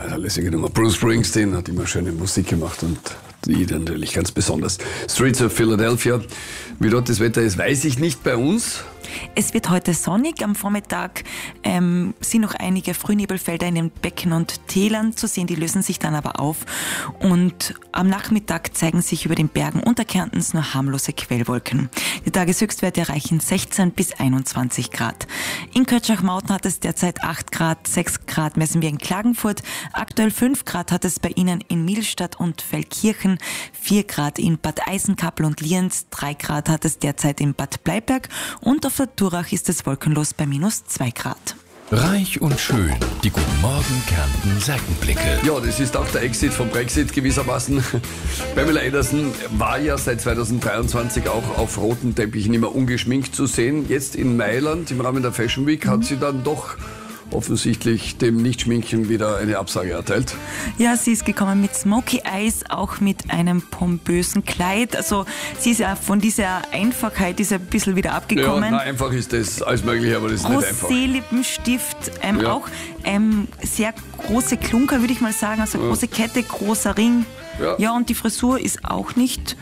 eine lässige Nummer. Bruce Springsteen hat immer schöne Musik gemacht und die natürlich ganz besonders. Streets of Philadelphia. Wie dort das Wetter ist, weiß ich nicht bei uns. Es wird heute sonnig. Am Vormittag sind noch einige Frühnebelfelder in den Becken und Tälern zu sehen. Die lösen sich dann aber auf. Und am Nachmittag zeigen sich über den Bergen Unterkärntens nur harmlose Quellwolken. Die Tageshöchstwerte erreichen 16 bis 21 Grad. In Kötschach-Mauten hat es derzeit 8 Grad, 6 Grad messen wir in Klagenfurt. Aktuell 5 Grad hat es bei Ihnen in Milstadt und Feldkirchen, 4 Grad in Bad Eisenkappel und Lienz, 3 Grad hat es derzeit in Bad Bleiberg und auf der Durach ist es wolkenlos bei -2 Grad. Reich und schön, die Guten Morgen Kärnten Seitenblicke. Ja, das ist auch der Exit vom Brexit gewissermaßen. Pamela Anderson war ja seit 2023 auch auf roten Teppichen immer ungeschminkt zu sehen. Jetzt in Mailand im Rahmen der Fashion Week hat sie dann doch offensichtlich dem Nichtschminken wieder eine Absage erteilt. Ja, sie ist gekommen mit Smoky Eyes, auch mit einem pompösen Kleid. Also sie ist ja von dieser Einfachheit ist ein bisschen wieder abgekommen. Ja, einfach ist das alles möglich, aber das ist nicht einfach. Rosé-Lippenstift, auch sehr große Klunker, würde ich mal sagen. Also große Kette, großer Ring. Ja, und die Frisur ist auch nicht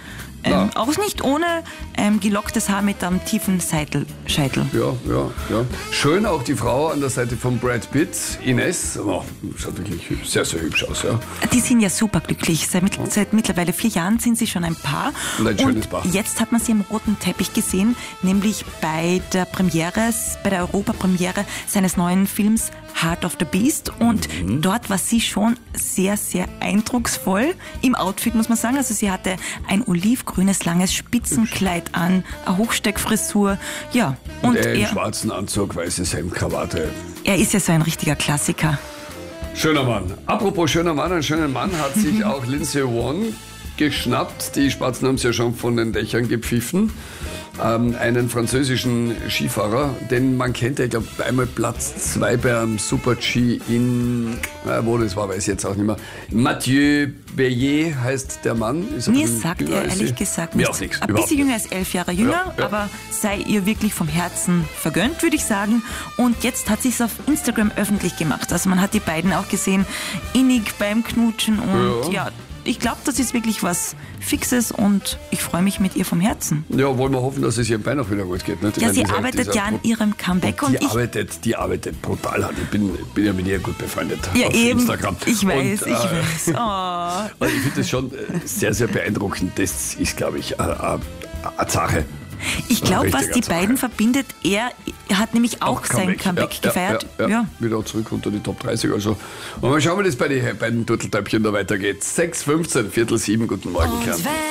ohne gelocktes Haar mit einem tiefen Scheitel. Ja. Schön auch die Frau an der Seite von Brad Pitt, Ines. Oh, schaut wirklich sehr, sehr hübsch aus. Ja. Die sind ja superglücklich. Seit mittlerweile 4 Jahren sind sie schon ein Paar. Und ein schönes Paar. Jetzt hat man sie am roten Teppich gesehen, nämlich bei der Europapremiere seines neuen Films Heart of the Beast. Und dort war sie schon sehr, sehr eindrucksvoll im Outfit, muss man sagen. Also sie hatte ein olivgrünes, langes Spitzenkleid an, eine Hochsteckfrisur. Ja. Und er im schwarzen Anzug, weißes Hemd, Krawatte. Er ist ja so ein richtiger Klassiker. Schöner Mann. Apropos schöner Mann, einen schönen Mann hat sich auch Lindsay Vonn geschnappt. Die Spatzen haben es ja schon von den Dächern gepfiffen. Einen französischen Skifahrer, den man kennt, ich glaube einmal Platz 2 beim Super-G in, wo das war, weiß ich jetzt auch nicht mehr. Mathieu Bellier heißt der Mann. Mir sagt er ehrlich gesagt nichts. Ein bisschen jünger als 11 Jahre jünger, aber sei ihr wirklich vom Herzen vergönnt, würde ich sagen. Und jetzt hat sie es auf Instagram öffentlich gemacht. Also man hat die beiden auch gesehen, innig beim Knutschen und ja ich glaube, das ist wirklich was Fixes und ich freue mich mit ihr vom Herzen. Ja, wollen wir hoffen, dass es ihrem Bein auch wieder gut geht. Nicht? Ja, sie arbeitet ja an ihrem Comeback. Und die arbeitet brutal hart. Ich bin ja mit ihr gut befreundet auf eben, Instagram. Ich weiß. Oh. Also ich finde das schon sehr, sehr beeindruckend. Das ist, glaube ich, eine Sache. Ich glaube, was die beiden verbindet, er hat nämlich auch sein Comeback gefeiert. Ja. Wieder zurück unter die Top 30. Also. Und mal schauen, wie das bei den Turteltäubchen da weitergeht. 6:15, 6:45, guten Morgen, Kärnten.